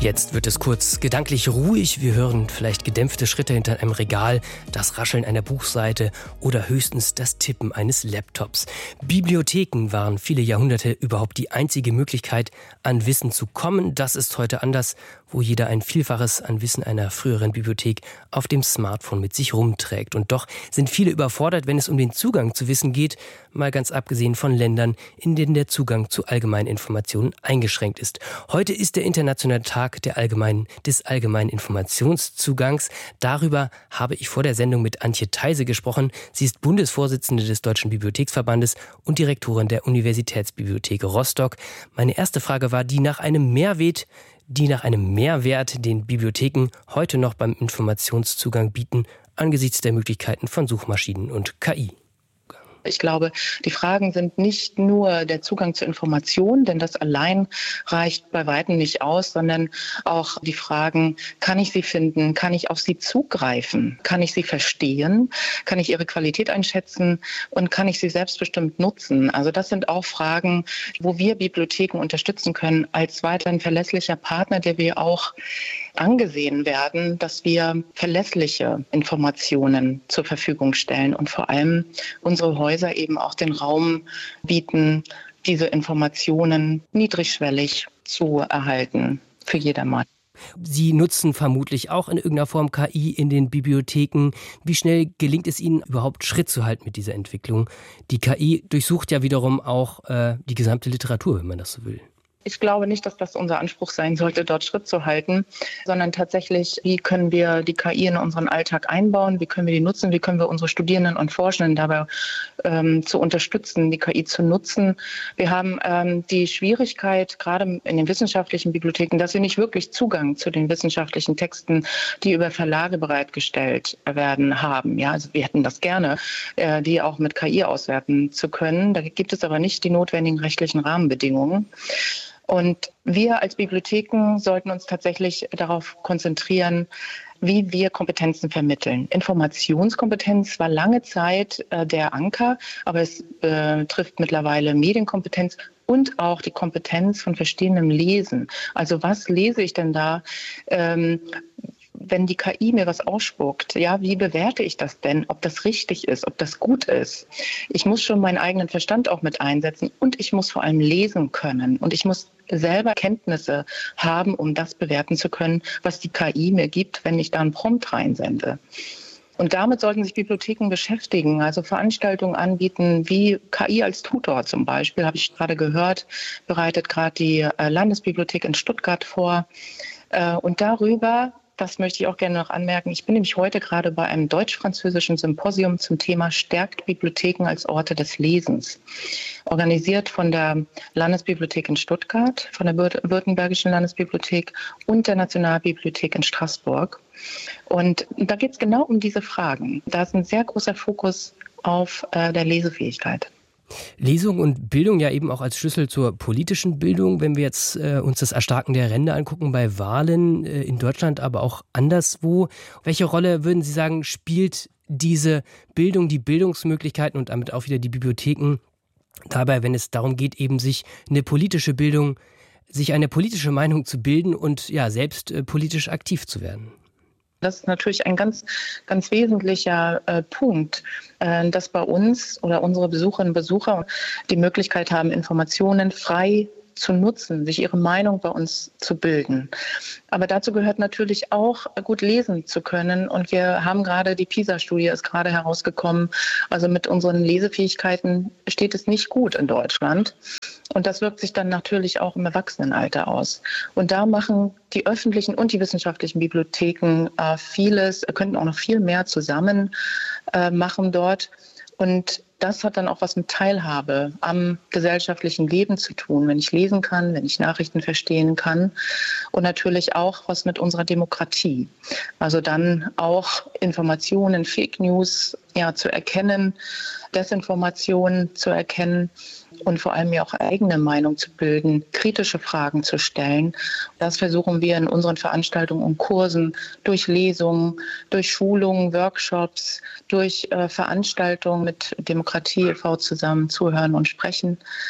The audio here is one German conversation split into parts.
Jetzt wird es kurz gedanklich ruhig. Wir hören vielleicht gedämpfte Schritte hinter einem Regal, das Rascheln einer Buchseite oder höchstens das Tippen eines Laptops. Bibliotheken waren viele Jahrhunderte überhaupt die einzige Möglichkeit, an Wissen zu kommen. Das ist heute anders, wo jeder ein Vielfaches an Wissen einer früheren Bibliothek auf dem Smartphone mit sich rumträgt. Und doch sind viele überfordert, wenn es um den Zugang zu Wissen geht, mal ganz abgesehen von Ländern, in denen der Zugang zu allgemeinen Informationen eingeschränkt ist. Heute ist der internationale Tag des allgemeinen Informationszugangs. Darüber habe ich vor der Sendung mit Antje Theise gesprochen. Sie ist Bundesvorsitzende des Deutschen Bibliotheksverbandes und Direktorin der Universitätsbibliothek Rostock. Meine erste Frage war die nach einem Mehrwert, den Bibliotheken heute noch beim Informationszugang bieten, angesichts der Möglichkeiten von Suchmaschinen und KI. Ich glaube, die Fragen sind nicht nur der Zugang zu Informationen, denn das allein reicht bei weitem nicht aus, sondern auch die Fragen, kann ich sie finden, kann ich auf sie zugreifen, kann ich sie verstehen, kann ich ihre Qualität einschätzen und kann ich sie selbstbestimmt nutzen. Also das sind auch Fragen, wo wir Bibliotheken unterstützen können als weiterhin verlässlicher Partner, der wir auch angesehen werden, dass wir verlässliche Informationen zur Verfügung stellen und vor allem unsere Häuser eben auch den Raum bieten, diese Informationen niedrigschwellig zu erhalten für jedermann. Sie nutzen vermutlich auch in irgendeiner Form KI in den Bibliotheken. Wie schnell gelingt es Ihnen überhaupt, Schritt zu halten mit dieser Entwicklung? Die KI durchsucht ja wiederum auch die gesamte Literatur, wenn man das so will. Ich glaube nicht, dass das unser Anspruch sein sollte, dort Schritt zu halten, sondern tatsächlich, wie können wir die KI in unseren Alltag einbauen, wie können wir die nutzen, wie können wir unsere Studierenden und Forschenden dabei zu unterstützen, die KI zu nutzen. Wir haben die Schwierigkeit, gerade in den wissenschaftlichen Bibliotheken, dass wir nicht wirklich Zugang zu den wissenschaftlichen Texten, die über Verlage bereitgestellt werden, haben. Ja, also wir hätten das gerne, die auch mit KI auswerten zu können. Da gibt es aber nicht die notwendigen rechtlichen Rahmenbedingungen. Und wir als Bibliotheken sollten uns tatsächlich darauf konzentrieren, wie wir Kompetenzen vermitteln. Informationskompetenz war lange Zeit der Anker, aber es trifft mittlerweile Medienkompetenz und auch die Kompetenz von verstehendem Lesen. Also was lese ich denn da? Wenn die KI mir was ausspuckt, ja, wie bewerte ich das denn? Ob das richtig ist, ob das gut ist? Ich muss schon meinen eigenen Verstand auch mit einsetzen und ich muss vor allem lesen können und ich muss selber Kenntnisse haben, um das bewerten zu können, was die KI mir gibt, wenn ich da einen Prompt reinsende. Und damit sollten sich Bibliotheken beschäftigen, also Veranstaltungen anbieten, wie KI als Tutor zum Beispiel, habe ich gerade gehört, bereitet gerade die Landesbibliothek in Stuttgart vor. Und darüber, das möchte ich auch gerne noch anmerken, ich bin nämlich heute gerade bei einem deutsch-französischen Symposium zum Thema Stärkt Bibliotheken als Orte des Lesens. Organisiert von der Landesbibliothek in Stuttgart, von der Württembergischen Landesbibliothek und der Nationalbibliothek in Straßburg. Und da geht es genau um diese Fragen. Da ist ein sehr großer Fokus auf der Lesefähigkeit. Lesung und Bildung ja eben auch als Schlüssel zur politischen Bildung. Wenn wir jetzt uns das Erstarken der Ränder angucken bei Wahlen in Deutschland, aber auch anderswo. Welche Rolle, würden Sie sagen, spielt diese Bildung, die Bildungsmöglichkeiten und damit auch wieder die Bibliotheken dabei, wenn es darum geht, eben sich eine politische Meinung zu bilden und ja selbst politisch aktiv zu werden? Das ist natürlich ein ganz, ganz wesentlicher Punkt, dass bei uns oder unsere Besucherinnen und Besucher die Möglichkeit haben, Informationen frei zu nutzen, sich ihre Meinung bei uns zu bilden. Aber dazu gehört natürlich auch, gut lesen zu können. Und wir haben gerade, die PISA-Studie ist gerade herausgekommen, also mit unseren Lesefähigkeiten steht es nicht gut in Deutschland. Und das wirkt sich dann natürlich auch im Erwachsenenalter aus. Und da machen die öffentlichen und die wissenschaftlichen Bibliotheken vieles, könnten auch noch viel mehr zusammen machen dort. Und das hat dann auch was mit Teilhabe am gesellschaftlichen Leben zu tun, wenn ich lesen kann, wenn ich Nachrichten verstehen kann und natürlich auch was mit unserer Demokratie. Also dann auch Informationen, Fake News zu erkennen, Desinformation zu erkennen und vor allem ja auch eigene Meinung zu bilden, kritische Fragen zu stellen. Das versuchen wir in unseren Veranstaltungen und Kursen durch Lesungen, durch Schulungen, Workshops, durch Veranstaltungen mit Demokratie e.V. zusammen zuhören und sprechen,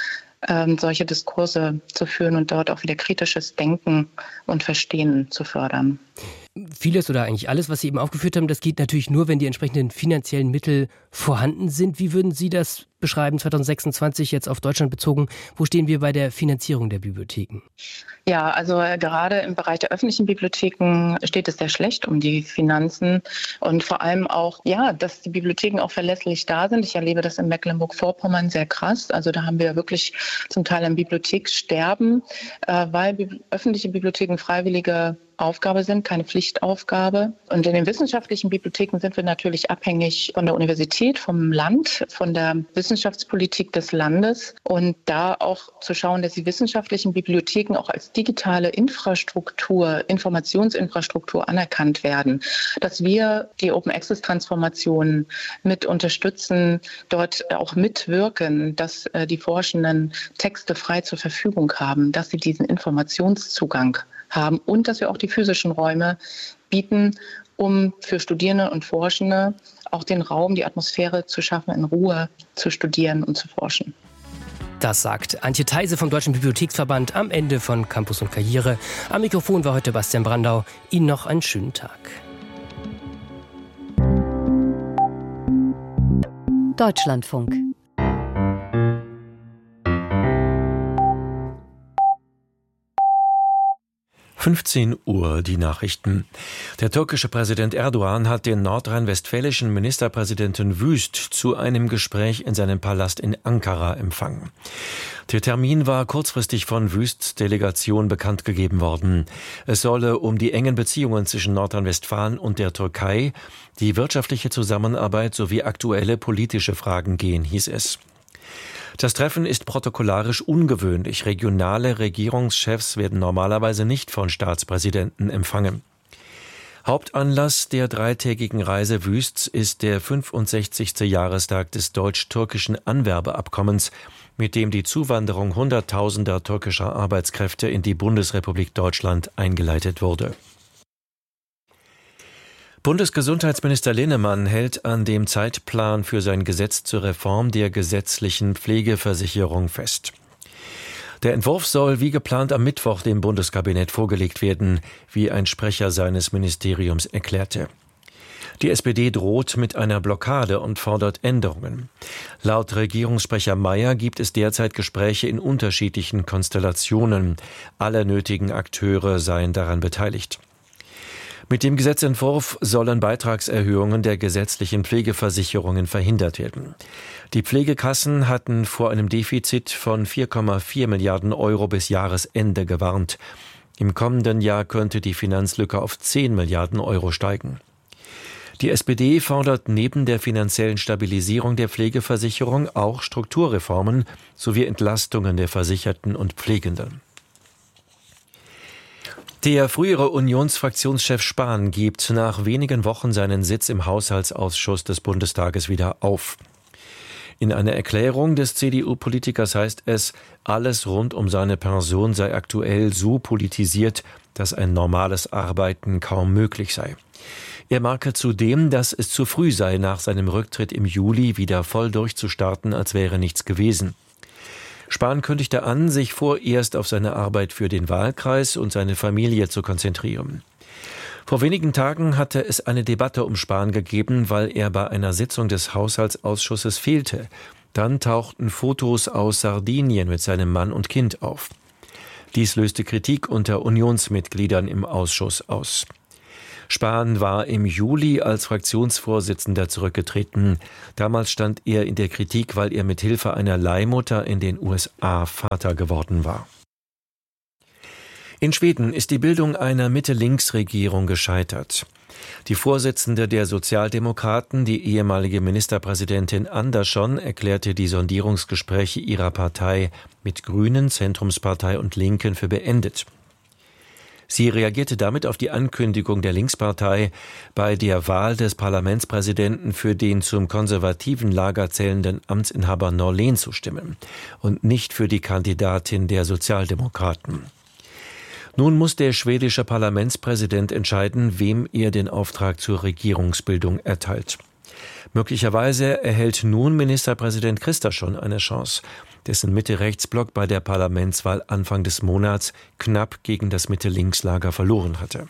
solche Diskurse zu führen und dort auch wieder kritisches Denken und Verstehen zu fördern. Vieles oder eigentlich alles, was Sie eben aufgeführt haben, das geht natürlich nur, wenn die entsprechenden finanziellen Mittel vorhanden sind. Wie würden Sie das beschreiben, 2026 jetzt auf Deutschland bezogen? Wo stehen wir bei der Finanzierung der Bibliotheken? Ja, also gerade im Bereich der öffentlichen Bibliotheken steht es sehr schlecht um die Finanzen und vor allem auch, dass die Bibliotheken auch verlässlich da sind. Ich erlebe das in Mecklenburg-Vorpommern sehr krass. Also da haben wir wirklich zum Teil ein Bibliothekssterben, weil öffentliche Bibliotheken freiwillige Aufgabe sind, keine Pflichtaufgabe. Und in den wissenschaftlichen Bibliotheken sind wir natürlich abhängig von der Universität, vom Land, von der Wissenschaftspolitik des Landes. Und da auch zu schauen, dass die wissenschaftlichen Bibliotheken auch als digitale Infrastruktur, Informationsinfrastruktur anerkannt werden. Dass wir die Open-Access-Transformation mit unterstützen, dort auch mitwirken, dass die Forschenden Texte frei zur Verfügung haben, dass sie diesen Informationszugang haben und dass wir auch die physischen Räume bieten, um für Studierende und Forschende auch den Raum, die Atmosphäre zu schaffen, in Ruhe zu studieren und zu forschen. Das sagt Antje Theise vom Deutschen Bibliotheksverband am Ende von Campus und Karriere. Am Mikrofon war heute Bastian Brandau. Ihnen noch einen schönen Tag. Deutschlandfunk. Uhr die Nachrichten. Der türkische Präsident Erdogan hat den nordrhein-westfälischen Ministerpräsidenten Wüst zu einem Gespräch in seinem Palast in Ankara empfangen. Der Termin war kurzfristig von Wüsts Delegation bekannt gegeben worden. Es solle um die engen Beziehungen zwischen Nordrhein-Westfalen und der Türkei, die wirtschaftliche Zusammenarbeit sowie aktuelle politische Fragen gehen, hieß es. Das Treffen ist protokollarisch ungewöhnlich. Regionale Regierungschefs werden normalerweise nicht von Staatspräsidenten empfangen. Hauptanlass der dreitägigen Reise Wüsts ist der 65. Jahrestag des deutsch-türkischen Anwerbeabkommens, mit dem die Zuwanderung Hunderttausender türkischer Arbeitskräfte in die Bundesrepublik Deutschland eingeleitet wurde. Bundesgesundheitsminister Linnemann hält an dem Zeitplan für sein Gesetz zur Reform der gesetzlichen Pflegeversicherung fest. Der Entwurf soll wie geplant am Mittwoch dem Bundeskabinett vorgelegt werden, wie ein Sprecher seines Ministeriums erklärte. Die SPD droht mit einer Blockade und fordert Änderungen. Laut Regierungssprecher Mayer gibt es derzeit Gespräche in unterschiedlichen Konstellationen. Alle nötigen Akteure seien daran beteiligt. Mit dem Gesetzentwurf sollen Beitragserhöhungen der gesetzlichen Pflegeversicherungen verhindert werden. Die Pflegekassen hatten vor einem Defizit von 4,4 Milliarden Euro bis Jahresende gewarnt. Im kommenden Jahr könnte die Finanzlücke auf 10 Milliarden Euro steigen. Die SPD fordert neben der finanziellen Stabilisierung der Pflegeversicherung auch Strukturreformen sowie Entlastungen der Versicherten und Pflegenden. Der frühere Unionsfraktionschef Spahn gibt nach wenigen Wochen seinen Sitz im Haushaltsausschuss des Bundestages wieder auf. In einer Erklärung des CDU-Politikers heißt es, alles rund um seine Person sei aktuell so politisiert, dass ein normales Arbeiten kaum möglich sei. Er merke zudem, dass es zu früh sei, nach seinem Rücktritt im Juli wieder voll durchzustarten, als wäre nichts gewesen. Spahn kündigte an, sich vorerst auf seine Arbeit für den Wahlkreis und seine Familie zu konzentrieren. Vor wenigen Tagen hatte es eine Debatte um Spahn gegeben, weil er bei einer Sitzung des Haushaltsausschusses fehlte. Dann tauchten Fotos aus Sardinien mit seinem Mann und Kind auf. Dies löste Kritik unter Unionsmitgliedern im Ausschuss aus. Spahn war im Juli als Fraktionsvorsitzender zurückgetreten. Damals stand er in der Kritik, weil er mit Hilfe einer Leihmutter in den USA Vater geworden war. In Schweden ist die Bildung einer Mitte-Links-Regierung gescheitert. Die Vorsitzende der Sozialdemokraten, die ehemalige Ministerpräsidentin Andersson, erklärte die Sondierungsgespräche ihrer Partei mit Grünen, Zentrumspartei und Linken für beendet. Sie reagierte damit auf die Ankündigung der Linkspartei, bei der Wahl des Parlamentspräsidenten für den zum konservativen Lager zählenden Amtsinhaber Norlén zu stimmen und nicht für die Kandidatin der Sozialdemokraten. Nun muss der schwedische Parlamentspräsident entscheiden, wem er den Auftrag zur Regierungsbildung erteilt. Möglicherweise erhält nun Ministerpräsident Kristersson eine Chance. dessen Mitte-Rechts-Block bei der Parlamentswahl Anfang des Monats knapp gegen das Mitte-Links-Lager verloren hatte.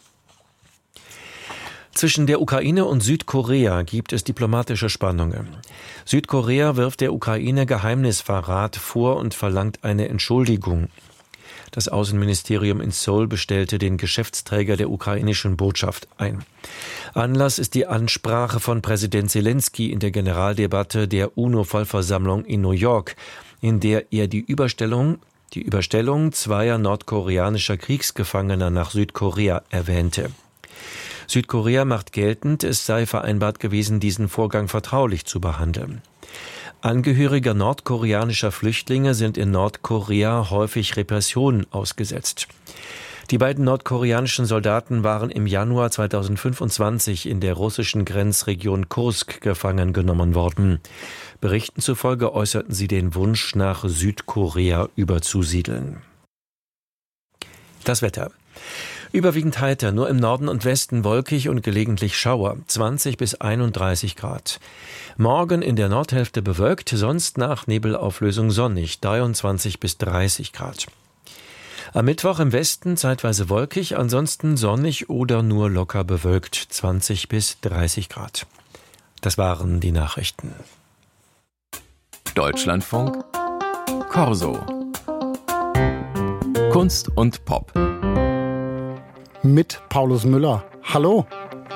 Zwischen der Ukraine und Südkorea gibt es diplomatische Spannungen. Südkorea wirft der Ukraine Geheimnisverrat vor und verlangt eine Entschuldigung. Das Außenministerium in Seoul bestellte den Geschäftsträger der ukrainischen Botschaft ein. Anlass ist die Ansprache von Präsident Zelensky in der Generaldebatte der UNO-Vollversammlung in New York, in der er die Überstellung zweier nordkoreanischer Kriegsgefangener nach Südkorea erwähnte. Südkorea macht geltend, es sei vereinbart gewesen, diesen Vorgang vertraulich zu behandeln. Angehörige nordkoreanischer Flüchtlinge sind in Nordkorea häufig Repressionen ausgesetzt. Die beiden nordkoreanischen Soldaten waren im Januar 2025 in der russischen Grenzregion Kursk gefangen genommen worden. Berichten zufolge äußerten sie den Wunsch, nach Südkorea überzusiedeln. Das Wetter. Überwiegend heiter, nur im Norden und Westen wolkig und gelegentlich Schauer, 20 bis 31 Grad. Morgen in der Nordhälfte bewölkt, sonst nach Nebelauflösung sonnig, 23 bis 30 Grad. Am Mittwoch im Westen zeitweise wolkig, ansonsten sonnig oder nur locker bewölkt, 20 bis 30 Grad. Das waren die Nachrichten. Deutschlandfunk Corso. Kunst und Pop. Mit Paulus Müller. Hallo.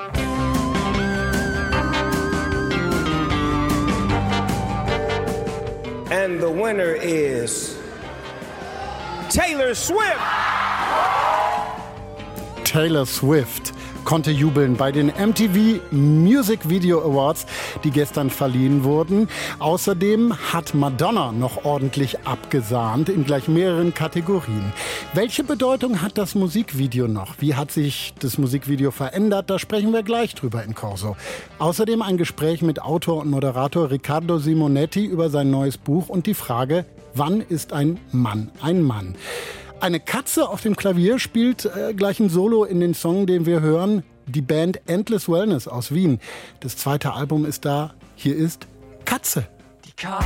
And the winner is Taylor Swift. Taylor Swift konnte jubeln bei den MTV Music Video Awards, die gestern verliehen wurden. Außerdem hat Madonna noch ordentlich abgesahnt in gleich mehreren Kategorien. Welche Bedeutung hat das Musikvideo noch? Wie hat sich das Musikvideo verändert? Da sprechen wir gleich drüber in Corso. Außerdem ein Gespräch mit Autor und Moderator Riccardo Simonetti über sein neues Buch und die Frage, wann ist ein Mann ein Mann? Eine Katze auf dem Klavier spielt gleich ein Solo in den Song, den wir hören. Die Band Endless Wellness aus Wien. Das zweite Album ist da. Hier ist Katze. Die Katze